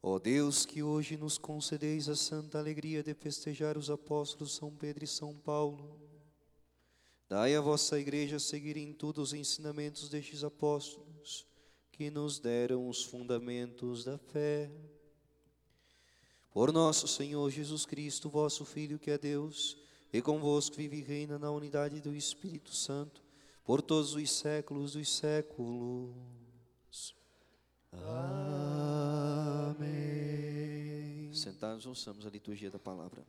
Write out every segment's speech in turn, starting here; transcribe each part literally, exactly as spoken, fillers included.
Ó Deus, que hoje nos concedeis a santa alegria de festejar os apóstolos São Pedro e São Paulo, dai à vossa Igreja seguir em tudo os ensinamentos destes apóstolos, que nos deram os fundamentos da fé. Por nosso Senhor Jesus Cristo, vosso Filho, que é Deus, e convosco vive e reina na unidade do Espírito Santo, por todos os séculos dos séculos. Amém. Sentados, ouçamos a liturgia da palavra.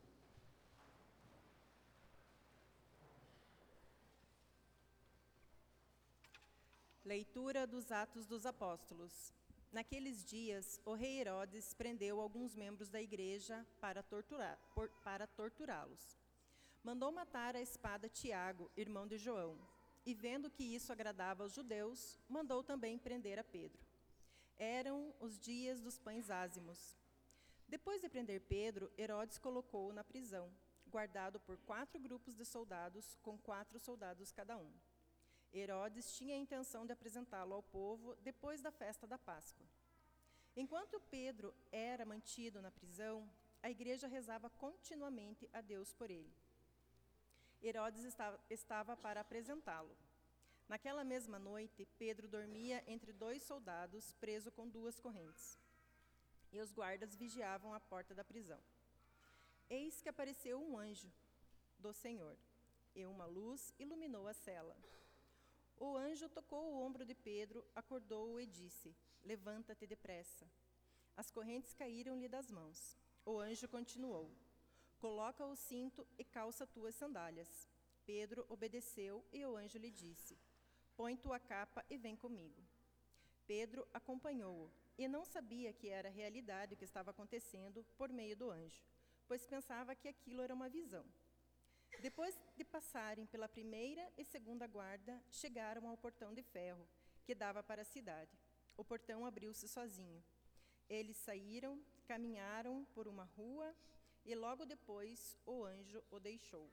Leitura dos Atos dos Apóstolos. Naqueles dias, o rei Herodes prendeu alguns membros da igreja para torturar, por, para torturá-los. Mandou matar a espada Tiago, irmão de João, e vendo que isso agradava aos judeus, mandou também prender a Pedro. Eram os dias dos pães ázimos. Depois de prender Pedro, Herodes colocou-o na prisão, guardado por quatro grupos de soldados, com quatro soldados cada um. Herodes tinha a intenção de apresentá-lo ao povo depois da festa da Páscoa. Enquanto Pedro era mantido na prisão, a igreja rezava continuamente a Deus por ele. Herodes estava, estava para apresentá-lo. Naquela mesma noite, Pedro dormia entre dois soldados, preso com duas correntes. E os guardas vigiavam a porta da prisão. Eis que apareceu um anjo do Senhor, e uma luz iluminou a cela. O anjo tocou o ombro de Pedro, acordou-o e disse: levanta-te depressa. As correntes caíram-lhe das mãos. O anjo continuou: coloca o cinto e calça tuas sandálias. Pedro obedeceu e o anjo lhe disse: põe tua capa e vem comigo. Pedro acompanhou-o e não sabia que era realidade o que estava acontecendo por meio do anjo, pois pensava que aquilo era uma visão. Depois de passarem pela primeira e segunda guarda, chegaram ao portão de ferro, que dava para a cidade. O portão abriu-se sozinho. Eles saíram, caminharam por uma rua, e logo depois o anjo o deixou.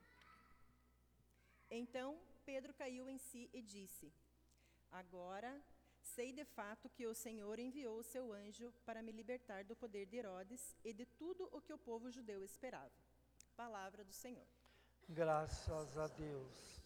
Então Pedro caiu em si e disse: agora sei de fato que o Senhor enviou o seu anjo para me libertar do poder de Herodes e de tudo o que o povo judeu esperava. Palavra do Senhor. Graças a Deus.